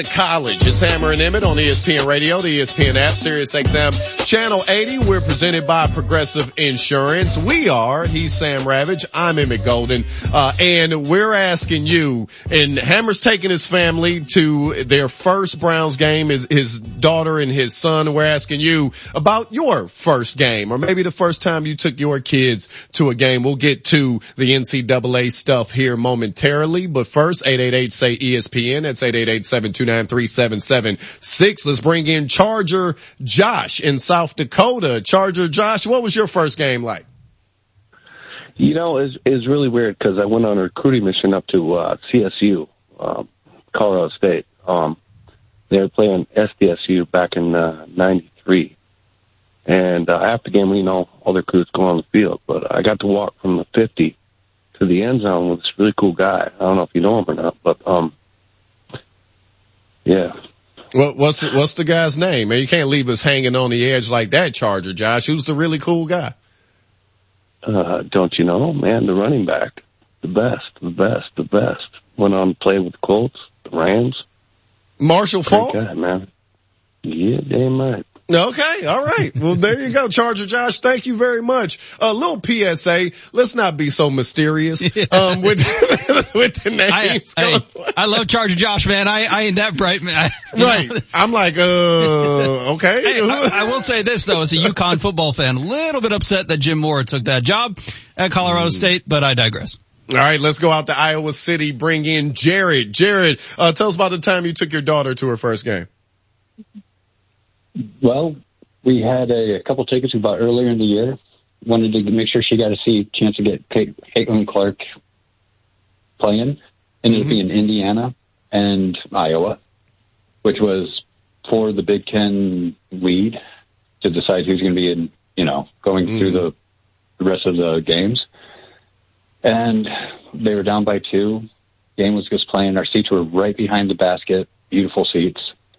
College. It's Hammer and Emmett on ESPN Radio, the ESPN app, Sirius XM, Channel 80. We're presented by Progressive Insurance. He's Sam Ravage, I'm Emmett Golden, and we're asking you, and Hammer's taking his family to their first Browns game, his daughter and his son. We're asking you about your first game, or maybe the first time you took your kids to a game. We'll get to the NCAA stuff here momentarily, but first, 888-SAY-ESPN, that's 888-729-3776. Let's bring in Charger Josh in South Dakota. Charger Josh, what was your first game like? You know, it's really weird because I went on a recruiting mission up to CSU, Colorado State. They were playing SDSU back in 93. And after the game, all the recruits go on the field. But I got to walk from the 50 to the end zone with this really cool guy. I don't know if you know him or not, but yeah. Well, what's the guy's name? Man, you can't leave us hanging on the edge like that, Charger Josh. Who's the really cool guy? Don't you know, man, the running back. The best. Went on to play with the Colts, the Rams. Marshall Faulk? Great guy, man. Yeah, damn right. Okay, all right. Well, there you go, Charger Josh. Thank you very much. A little PSA. Let's not be so mysterious with the names. I love Charger Josh, man. I ain't that bright, man. Right. I'm like, okay. Hey, I will say this though, as a UConn football fan, a little bit upset that Jim Mora took that job at Colorado State, but I digress. All right, let's go out to Iowa City. Bring in Jared. Jared, tell us about the time you took your daughter to her first game. Well, we had a couple tickets we bought earlier in the year. Wanted to make sure she got a chance to get Caitlin Clark playing. Ended up being Indiana and Iowa, which was for the Big Ten lead to decide who's going to be going through the rest of the games. And they were down by 2. Game was just playing. Our seats were right behind the basket. Beautiful seats.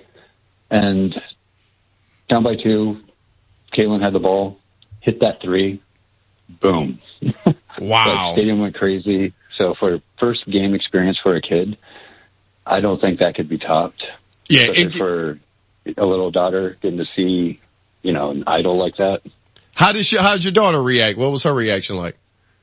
And down by 2, Caitlin had the ball, hit that 3, boom. Wow. The stadium went crazy. So for first game experience for a kid, I don't think that could be topped. Yeah. For a little daughter getting to see, an idol like that. How did your daughter react? What was her reaction like?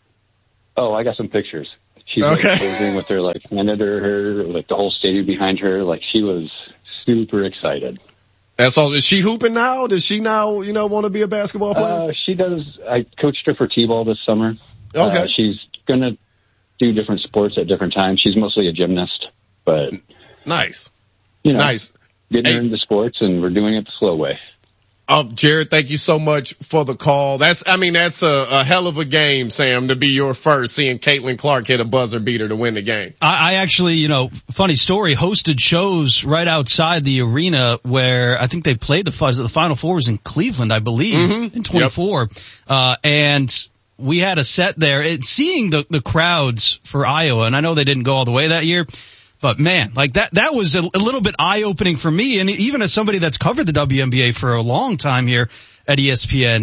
Oh, I got some pictures. She was posing with her, handed her, the whole stadium behind her. She was super excited. That's all. Is she hooping now? Does she now, want to be a basketball player? She does. I coached her for T-ball this summer. Okay. She's going to do different sports at different times. She's mostly a gymnast, but. Nice. Nice. Getting her into sports, and we're doing it the slow way. Jared, thank you so much for the call. That's a hell of a game, Sam, to be your first, seeing Caitlin Clark hit a buzzer beater to win the game. I actually, funny story, hosted shows right outside the arena where I think they played the Final Four was in Cleveland, I believe, in 24. Yep. And we had a set there. Seeing the crowds for Iowa, and I know they didn't go all the way that year, but man, that was a little bit eye-opening for me. And even as somebody that's covered the WNBA for a long time here at ESPN,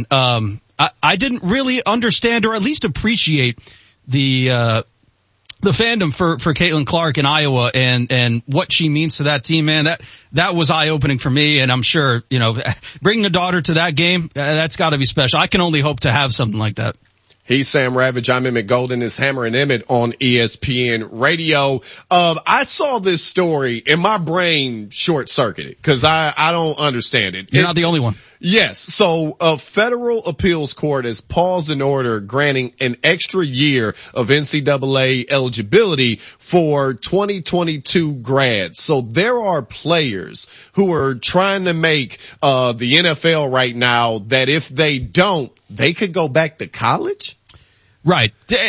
I didn't really understand or at least appreciate the fandom for Caitlin Clark in Iowa and what she means to that team, man. That was eye-opening for me. And I'm sure, bringing a daughter to that game, that's gotta be special. I can only hope to have something like that. He's Sam Ravage. I'm Emmett Golden. It's Hammer and Emmett on ESPN Radio. I saw this story and my brain short-circuited because I don't understand it. You're not the only one. Yes. So a federal appeals court has paused an order granting an extra year of NCAA eligibility for 2022 grads. So there are players who are trying to make the NFL right now that if they don't, they could go back to college. Right. That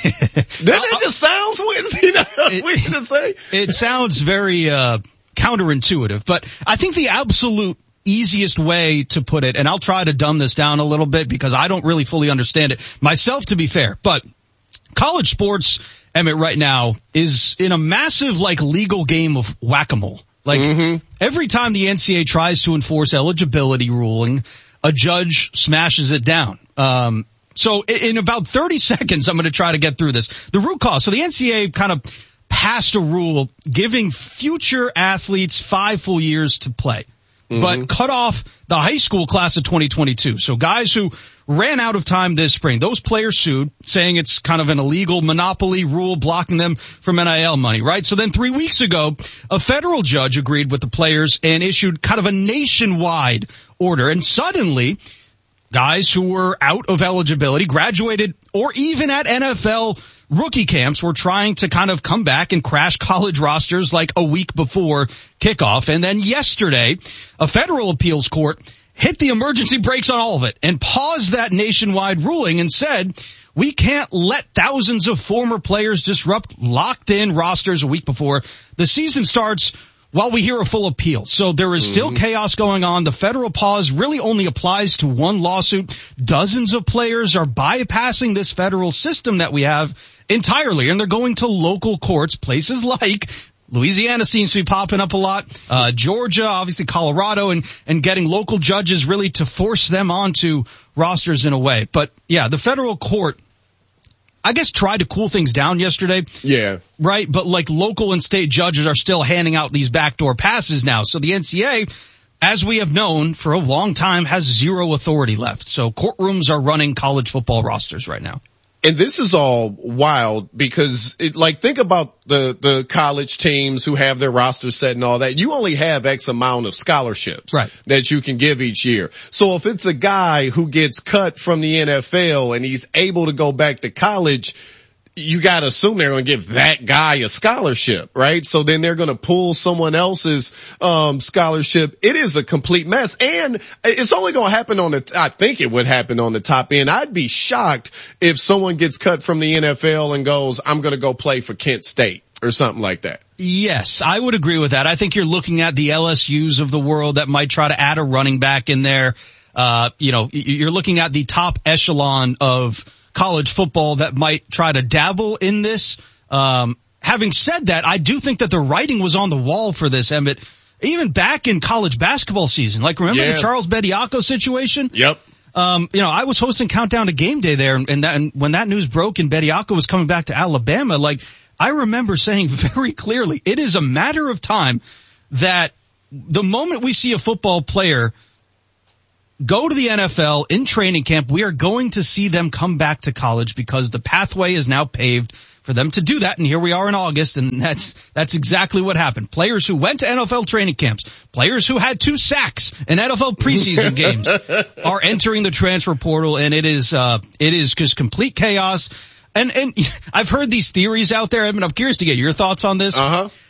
just sounds weird to say. It sounds very counterintuitive, but I think the absolute easiest way to put it, and I'll try to dumb this down a little bit because I don't really fully understand it myself, to be fair, but college sports, Emmett, right now is in a massive legal game of whack-a-mole. Every time the NCAA tries to enforce eligibility ruling, a judge smashes it down. So in about 30 seconds, I'm going to try to get through this. The root cause. So the NCAA kind of passed a rule giving future athletes 5 full years to play, but cut off the high school class of 2022. So guys who ran out of time this spring, those players sued, saying it's kind of an illegal monopoly rule blocking them from NIL money, right? So then 3 weeks ago, a federal judge agreed with the players and issued kind of a nationwide order. And suddenly, guys who were out of eligibility, graduated, or even at NFL rookie camps were trying to kind of come back and crash college rosters like a week before kickoff. And then yesterday, a federal appeals court hit the emergency brakes on all of it and paused that nationwide ruling and said, we can't let thousands of former players disrupt locked-in rosters a week before the season starts while we hear a full appeal. So there is still chaos going on. The federal pause really only applies to one lawsuit. Dozens of players are bypassing this federal system that we have entirely, and they're going to local courts, places like Louisiana seems to be popping up a lot, Georgia, obviously Colorado, and getting local judges really to force them onto rosters in a way. But yeah, the federal court, I guess, tried to cool things down yesterday. Yeah. Right? But like local and state judges are still handing out these backdoor passes now. So the NCAA, as we have known for a long time, has zero authority left. So courtrooms are running college football rosters right now. And this is all wild because think about the college teams who have their roster set and all that. You only have X amount of scholarships that you can give each year. So if it's a guy who gets cut from the NFL and he's able to go back to college, you got to assume they're going to give that guy a scholarship, right? So then they're going to pull someone else's scholarship. It is a complete mess. And it's only going to happen I think it would happen on the top end. I'd be shocked if someone gets cut from the NFL and goes, I'm going to go play for Kent State or something like that. Yes, I would agree with that. I think you're looking at the LSUs of the world that might try to add a running back in there. You're looking at the top echelon of college football that might try to dabble in this. Having said that, I do think that the writing was on the wall for this, Emmett, even back in college basketball season. Like, remember the Charles Bediako situation? Yep. I was hosting Countdown to Game Day there, and when that news broke and Bediako was coming back to Alabama, I remember saying very clearly, it is a matter of time that the moment we see a football player go to the NFL in training camp, we are going to see them come back to college because the pathway is now paved for them to do that. And here we are in August, and that's exactly what happened. Players who went to NFL training camps, players who had 2 sacks in NFL preseason games are entering the transfer portal, and it is just complete chaos. And I've heard these theories out there. I mean, I'm curious to get your thoughts on this.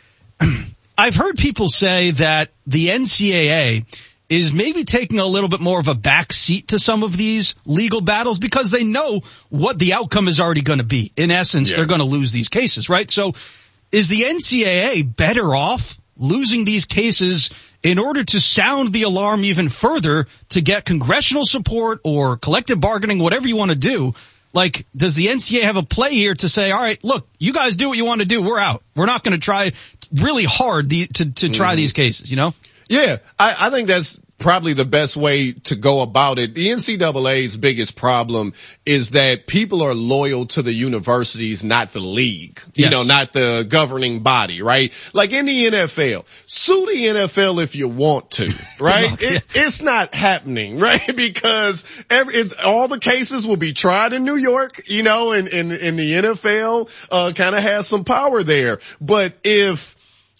I've heard people say that the NCAA is maybe taking a little bit more of a back seat to some of these legal battles because they know what the outcome is already going to be. In essence, they're going to lose these cases, right? So is the NCAA better off losing these cases in order to sound the alarm even further to get congressional support or collective bargaining, whatever you want to do? Like, does the NCAA have a play here to say, all right, look, you guys do what you want to do. We're out. We're not going to try really hard to try these cases, you know? Yeah, I think that's probably the best way to go about it. The NCAA's biggest problem is that people are loyal to the universities, not the league, not the governing body, right? Like in the NFL, sue the NFL if you want to, right? It's not happening, right? Because all the cases will be tried in New York, and the NFL, kind of has some power there. But if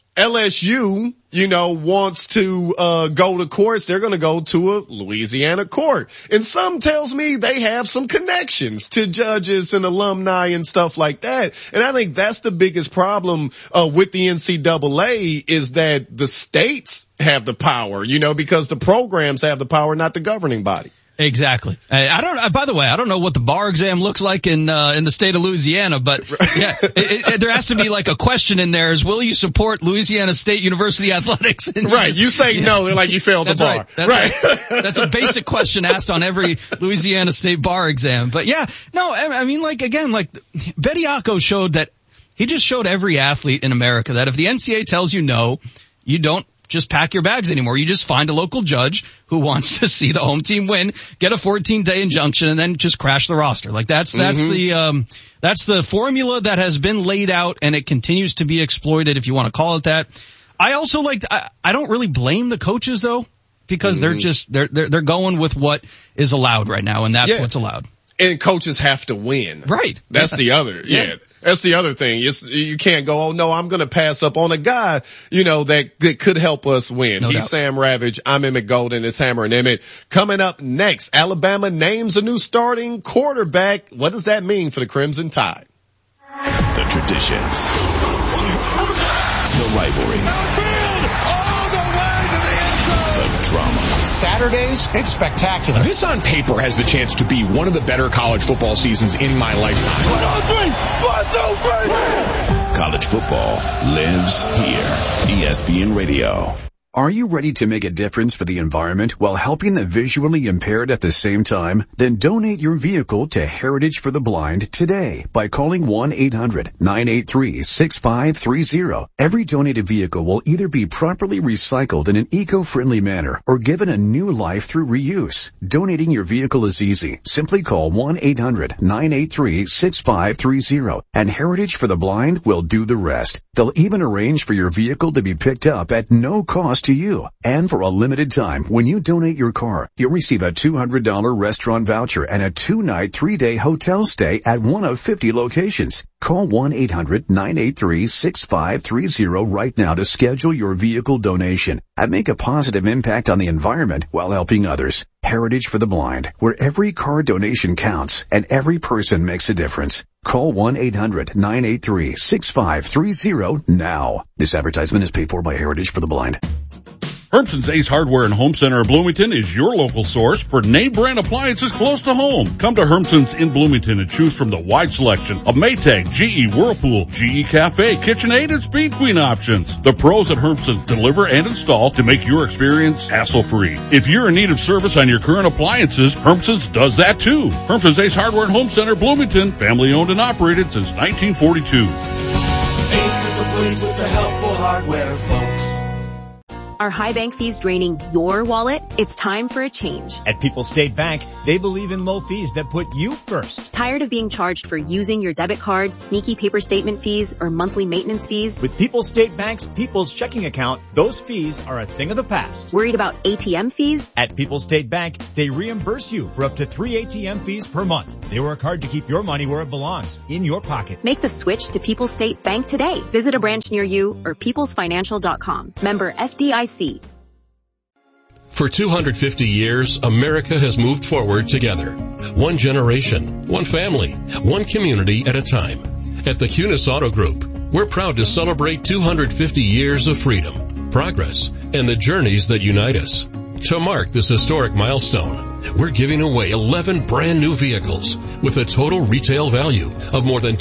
LSU, wants to go to courts, they're going to go to a Louisiana court. And some tells me they have some connections to judges and alumni and stuff like that. And I think that's the biggest problem with the NCAA is that the states have the power, because the programs have the power, not the governing body. Exactly. By the way, I don't know what the bar exam looks like in the state of Louisiana, but yeah, there has to be like a question in there is, will you support Louisiana State University athletics? And right. You say no, they're like you failed the bar. Right. That's a basic question asked on every Louisiana State bar exam. But yeah, no, I mean, Bediako showed that he just showed every athlete in America that if the NCAA tells you no, you don't just pack your bags anymore. You just find a local judge who wants to see the home team win, get a 14-day injunction, and then just crash the roster. Like that's the formula that has been laid out, and it continues to be exploited, if you want to call it that. I also I don't really blame the coaches though, because they're going with what is allowed right now, and that's what's allowed. And coaches have to win. Right. That's the other. Yeah. That's the other thing. You can't go, oh no, I'm going to pass up on a guy, that could help us win. No He's doubt. Sam Ravage. I'm Emmett Golden. It's Hammer and Emmett. Coming up next, Alabama names a new starting quarterback. What does that mean for the Crimson Tide? The traditions. The rivalries. The drama. Saturdays, it's spectacular. This on paper has the chance to be one of the better college football seasons in my lifetime. 1, 2, 3, 1, 2, 3. College football lives here. ESPN Radio. Are you ready to make a difference for the environment while helping the visually impaired at the same time? Then donate your vehicle to Heritage for the Blind today by calling 1-800-983-6530. Every donated vehicle will either be properly recycled in an eco-friendly manner or given a new life through reuse. Donating your vehicle is easy. Simply call 1-800-983-6530 and Heritage for the Blind will do the rest. They'll even arrange for your vehicle to be picked up at no cost to you. And for a limited time, when you donate your car, you'll receive a $200 restaurant voucher and a 2-night, 3-day hotel stay at one of 50 locations. Call 1-800-983-6530 right now to schedule your vehicle donation and make a positive impact on the environment while helping others. Heritage for the Blind, where every car donation counts and every person makes a difference. Call 1-800-983-6530 now. This advertisement is paid for by Heritage for the Blind. Hermson's Ace Hardware and Home Center of Bloomington is your local source for name brand appliances close to home. Come to Hermson's in Bloomington and choose from the wide selection of Maytag, GE, Whirlpool, GE Cafe, KitchenAid, and Speed Queen options. The pros at Hermson's deliver and install to make your experience hassle-free. If you're in need of service on your current appliances, Hermson's does that too. Hermson's Ace Hardware and Home Center, Bloomington, family owned and operated since 1942. Ace is the place with the helpful hardware, folks. Are high bank fees draining your wallet? It's time for a change. At People's State Bank, they believe in low fees that put you first. Tired of being charged for using your debit card, sneaky paper statement fees, or monthly maintenance fees? With People's State Bank's People's Checking Account, those fees are a thing of the past. Worried about ATM fees? At People's State Bank, they reimburse you for up to 3 ATM fees per month. They work hard to keep your money where it belongs, in your pocket. Make the switch to People's State Bank today. Visit a branch near you or peoplesfinancial.com. Member FDIC. For 250 years, America has moved forward together. One generation, one family, one community at a time. At the Cunis Auto Group, we're proud to celebrate 250 years of freedom, progress, and the journeys that unite us. To mark this historic milestone, we're giving away 11 brand new vehicles with a total retail value of more than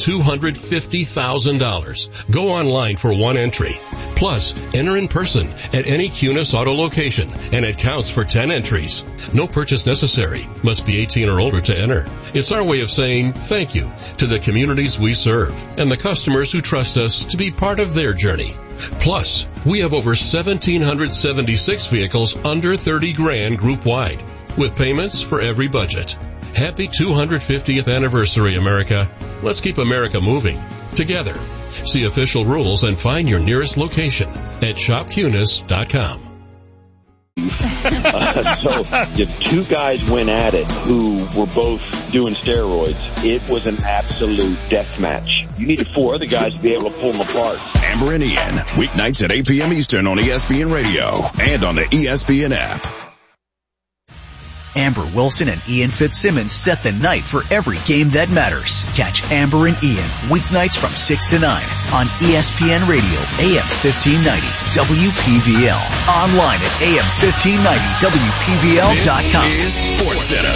$250,000. Go online for one entry. Plus, enter in person at any Cunis Auto location, and it counts for 10 entries. No purchase necessary. Must be 18 or older to enter. It's our way of saying thank you to the communities we serve and the customers who trust us to be part of their journey. Plus, we have over 1,776 vehicles under 30 grand group-wide, with payments for every budget. Happy 250th anniversary, America. Let's keep America moving together. See official rules and find your nearest location at shopcunis.com. So if two guys went at it who were both doing steroids, it was an absolute death match. You needed 4 other guys to be able to pull them apart. Amber and Ian, weeknights at 8 p.m. Eastern on ESPN Radio and on the ESPN app. Amber Wilson and Ian Fitzsimmons set the night for every game that matters. Catch Amber and Ian weeknights from 6 to 9 on ESPN Radio, AM 1590, WPVL. Online at AM1590WPVL.com. This is SportsCenter.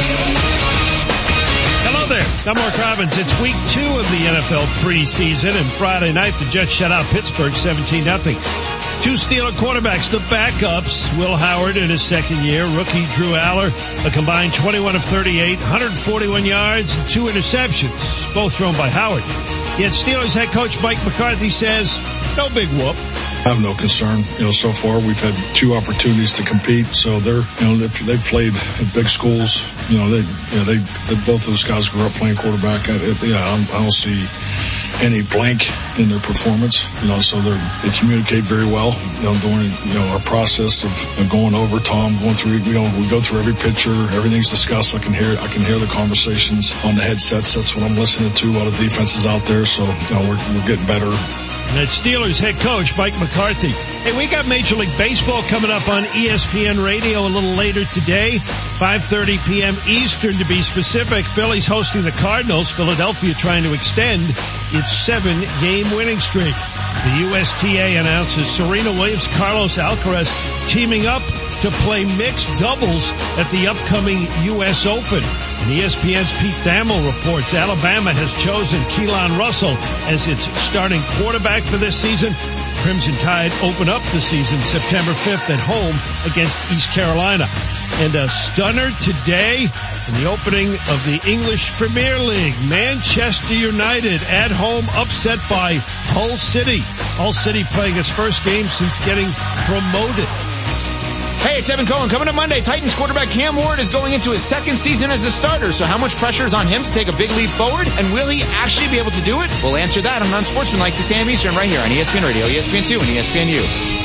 Hello there, I'm Mark Robbins. It's week 2 of the NFL preseason, and Friday night the Jets shut out Pittsburgh 17-0. 2 Steeler quarterbacks, the backups, Will Howard in his second year, rookie Drew Aller, a combined 21 of 38, 141 yards, and 2 interceptions, both thrown by Howard. Yet Steelers head coach Mike McCarthy says, no big whoop. I have no concern. So far we've had 2 opportunities to compete. So they've played at big schools. They both those guys grew up playing quarterback. I don't see any blank in their performance. So they communicate very well. During our process of going over Tom, going through. We go through every picture. Everything's discussed. I can hear the conversations on the headsets. That's what I'm listening to. A lot of defenses out there. So we're getting better. And that's Steelers head coach Mike McCarthy. Hey, we got Major League Baseball coming up on ESPN Radio a little later today, 5:30 p.m. Eastern to be specific. Phillies hosting the Cardinals. Philadelphia trying to extend its 7-game winning streak. The USTA announces Serena Williams, Carlos Alcaraz teaming up to play mixed doubles at the upcoming U.S. Open. And ESPN's Pete Thamel reports Alabama has chosen Keelan Russell as its starting quarterback for this season. Crimson Tide open up the season September 5th at home against East Carolina. And a stunner today in the opening of the English Premier League. Manchester United at home upset by Hull City. Hull City playing its first game since getting promoted. Hey, it's Evan Cohen. Coming up Monday, Titans quarterback Cam Ward is going into his second season as a starter. So how much pressure is on him to take a big leap forward? And will he actually be able to do it? We'll answer that on Unsportsmanlike 6 a.m. Eastern right here on ESPN Radio, ESPN2, and ESPNU.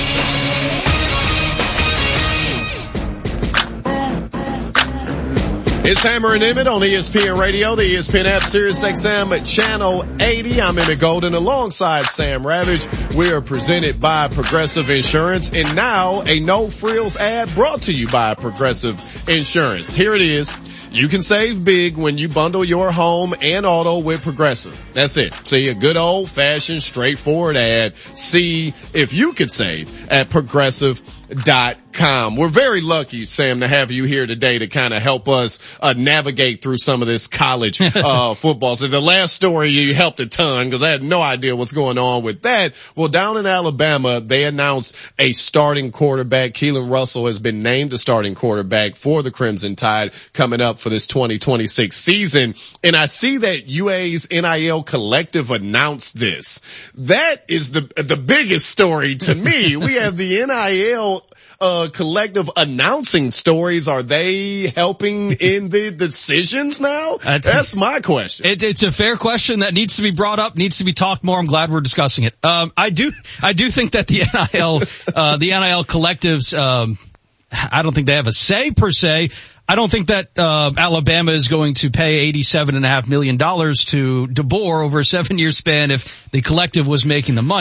It's Hammer and Emmett on ESPN Radio, the ESPN app, Sirius XM Channel 80. I'm Emmett Golden alongside Sam Ravage. We are presented by Progressive Insurance, and now a no-frills ad brought to you by Progressive Insurance. Here it is. You can save big when you bundle your home and auto with Progressive. That's it. See, a good old-fashioned, straightforward ad. See if you could save at Progressive.com. We're very lucky, Sam, to have you here today to kind of help us navigate through some of this college football. So the last story, you helped a ton because I had no idea what's going on with that. Well, down in Alabama, they announced a starting quarterback. Keelan Russell has been named the starting quarterback for the Crimson Tide coming up for this 2026 season. And I see that UA's NIL Collective announced this. That is the biggest story to me. We have the NIL Collective announcing stories. Are they helping in the decisions now? That's my question. It's a fair question that needs to be brought up, needs to be talked more. I'm glad we're discussing it. I do think that the NIL collectives, I don't think they have a say per se. I don't think that Alabama is going to pay $87.5 million to DeBoer over a 7-year span if the collective was making the money.